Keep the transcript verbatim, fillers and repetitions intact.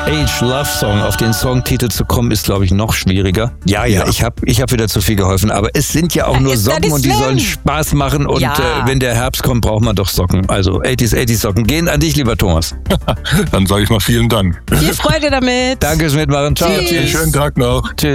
Age Love Song. Auf den Songtitel zu kommen, ist, glaube ich, noch schwieriger. Ja, ja, ich habe ich hab wieder zu viel geholfen. Aber es sind ja auch nur Socken und die sollen Spaß machen. Und Ja. äh, wenn der Herbst kommt, braucht man doch Socken. Also achtziger, achtziger Socken. Gehen an dich, lieber Thomas. Dann sage ich mal vielen Dank. Viel Freude damit. Danke fürs Mitmachen. Ciao. Tschüss. Schönen Tag noch. Tschüss.